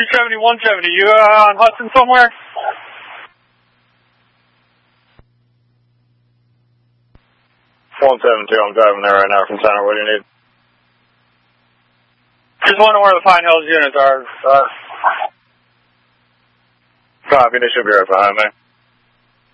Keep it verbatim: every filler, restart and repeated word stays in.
one seventy, one seventy. You uh, on Hudson somewhere? one seventy-two, I'm driving there right now from center. What do you need? Just wondering where the Pine Hills units are. Uh, Copy, they should be right behind me.